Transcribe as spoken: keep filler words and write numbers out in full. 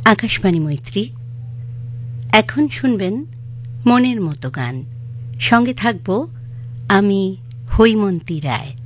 আকাশবাণী মৈত্রী। এখন শুনবেন মনের মতো গান। সঙ্গে থাকব আমি হৈমন্তী রায়।